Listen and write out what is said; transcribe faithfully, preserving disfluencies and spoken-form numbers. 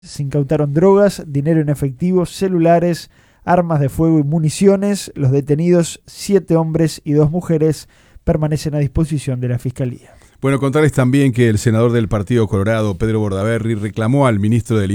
Se incautaron drogas, dinero en efectivo, celulares, armas de fuego y municiones. Los detenidos, siete hombres y dos mujeres, permanecen a disposición de la Fiscalía. Bueno, contarles también que el senador del Partido Colorado, Pedro Bordaberry, reclamó al ministro del